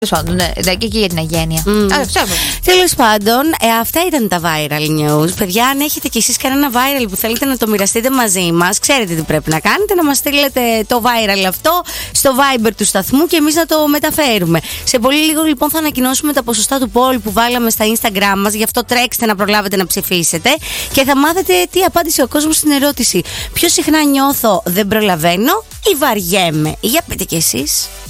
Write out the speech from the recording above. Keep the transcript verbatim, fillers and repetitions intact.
Ναι, και για την αγένεια. Mm. Τέλος πάντων, ε, αυτά ήταν τα viral news. Παιδιά, αν έχετε κι εσείς κανένα viral που θέλετε να το μοιραστείτε μαζί μας, ξέρετε τι πρέπει να κάνετε. Να μας στείλετε το viral αυτό στο Viber του σταθμού και εμείς να το μεταφέρουμε. Σε πολύ λίγο λοιπόν θα ανακοινώσουμε τα ποσοστά του poll που βάλαμε στα Instagram μας. Γι' αυτό τρέξτε να προλάβετε να ψηφίσετε και θα μάθετε τι απάντησε ο κόσμος στην ερώτηση. Πιο συχνά νιώθω δεν προλαβαίνω ή βαριέμαι? Για πείτε κι εσείς.